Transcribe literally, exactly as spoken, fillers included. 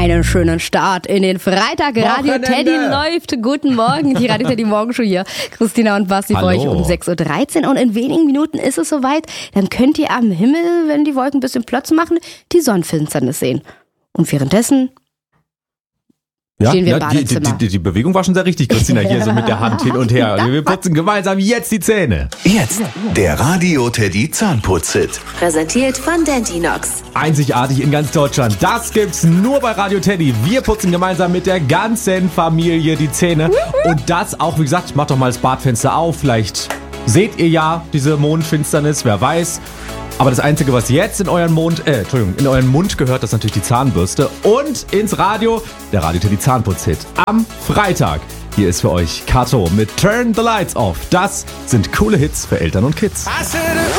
Einen schönen Start in den Freitag. Radio Wochenende. Teddy läuft. Guten Morgen, die Radio Teddy Morgenshow hier. Christina und Basti für Hallo. euch um sechs Uhr dreizehn und in wenigen Minuten ist es soweit. Dann könnt ihr am Himmel, wenn die Wolken ein bisschen Platz machen, die Sonnenfinsternis sehen. Und währenddessen Ja, stehen wir ja im die, Badezimmer. die, die, die Bewegung war schon sehr richtig, Christina, hier so mit der Hand hin und her. Wir putzen gemeinsam jetzt die Zähne. Jetzt der Radio Teddy Zahnputz-Hit. Präsentiert von Dentinox. Einzigartig in ganz Deutschland. Das gibt's nur bei Radio Teddy. Wir putzen gemeinsam mit der ganzen Familie die Zähne. Und das auch, wie gesagt, macht doch mal das Badfenster auf. Vielleicht seht ihr ja diese Mondfinsternis, wer weiß. Aber das Einzige, was jetzt in euren Mund, äh, Entschuldigung, in euren Mund gehört, das ist natürlich die Zahnbürste. Und ins Radio, der Radio Teddy Zahnputz-Hit. Am Freitag. Hier ist für euch Kato mit Turn the Lights Off. Das sind coole Hits für Eltern und Kids.